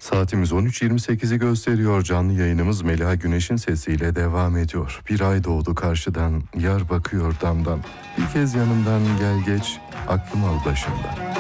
Saatimiz 13.28'i gösteriyor. Canlı yayınımız Meliha Güneş'in sesiyle devam ediyor. Bir ay doğdu karşıdan, yar bakıyor damdan. Bir kez yanımdan gel geç, aklım al başımdan.